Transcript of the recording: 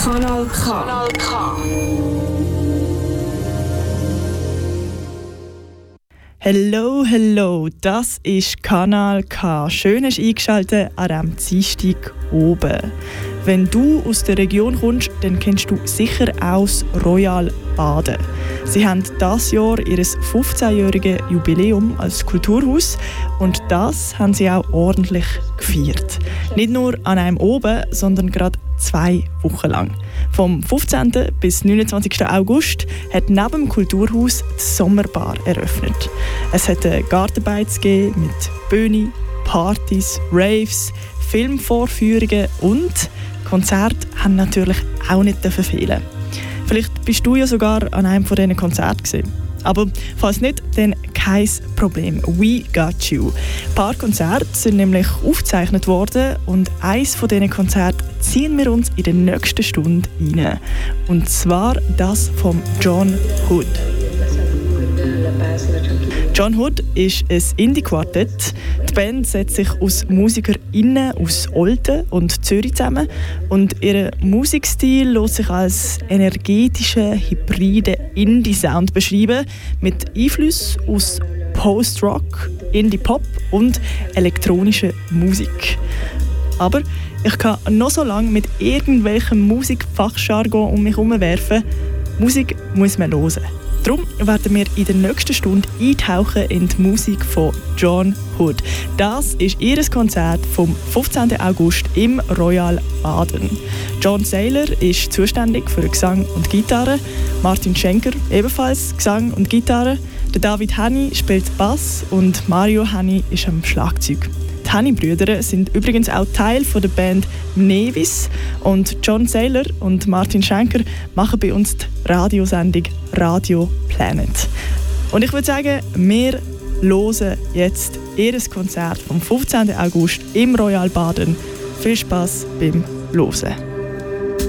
Kanal K. Kanal K. Hello, das ist Kanal K. Schön hast du eingeschaltet an diesem Dienstag oben. Wenn du aus der Region kommst, dann kennst du sicher auch das Royal Baden. Sie haben dieses Jahr ihr 15-jähriges Jubiläum als Kulturhaus und das haben sie auch ordentlich gefeiert. Nicht nur an einem oben, sondern gerade 2 Wochen lang. Vom 15. bis 29. August hat neben dem Kulturhaus die Sommerbar eröffnet. Es hat Gartenbeiz mit Bühne, Partys, Raves, Filmvorführungen und Konzerte haben natürlich auch nicht fehlen. Vielleicht bist du ja sogar an einem von diesen Konzerten gewesen. Aber falls nicht, dann kein Problem. We got you. Ein paar Konzerte sind nämlich aufgezeichnet worden und eines von diesen Konzerten ziehen wir uns in der nächsten Stunde rein. Und zwar das von John Hood. John Hood ist ein Indie-Quartett. Die Band setzt sich aus MusikerInnen aus Olten und Zürich zusammen und ihr Musikstil lässt sich als energetischen, hybriden Indie-Sound beschreiben mit Einflüssen aus Post-Rock, Indie-Pop und elektronischer Musik. Aber ich kann noch so lange mit irgendwelchem Musikfachjargon um mich herumwerfen. Musik muss man hören. Darum werden wir in der nächsten Stunde eintauchen in die Musik von John Hood. Das ist ihr Konzert vom 15. August im Royal Baden. John Saylor ist zuständig für Gesang und Gitarre, Martin Schenker ebenfalls Gesang und Gitarre, der David Henny spielt Bass und Mario Henny ist am Schlagzeug. Die Henny-Brüder sind übrigens auch Teil der Band Nevis und John Saylor und Martin Schenker machen bei uns die Radiosendung Radio Planet. Und ich würde sagen, wir hören jetzt ihr Konzert vom 15. August im Royal Baden. Viel Spass beim Hören.